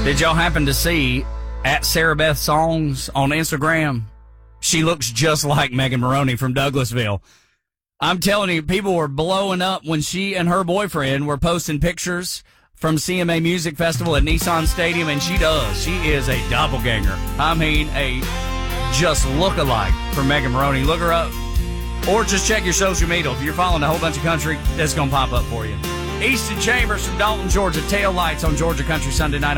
Did y'all happen to see at Sarah Beth Songs on Instagram? She looks just like Megan Maroney from Douglasville. I'm telling you, people were blowing up when she and her boyfriend were posting pictures from CMA Music Festival at Nissan Stadium, and she does. She is a doppelganger. I mean, a just look-alike for Megan Maroney. Look her up. Or just check your social media. If you're following a whole bunch of country, that's going to pop up for you. Easton Chambers from Dalton, Georgia. Tail Lights on Georgia Country Sunday night.